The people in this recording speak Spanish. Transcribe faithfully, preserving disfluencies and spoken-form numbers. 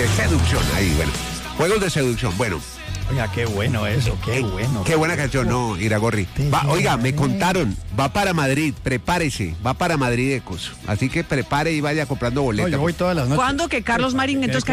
de seducción ahí, bueno. Juegos de seducción, bueno. Oiga, qué bueno eso, qué bueno. Qué buena canción, no, Iragorri. Va, oiga, me contaron, va para Madrid, prepárese, va para Madrid Ecos. Así que prepare y vaya comprando boletas. No, yo voy todas las noches. ¿Cuándo que Carlos Marín entonces